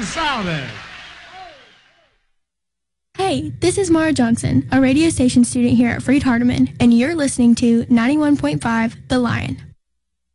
Salve. Hey, this is Mara Johnson, a radio station student here at Freed Hardeman, and you're listening to 91.5 The Lion.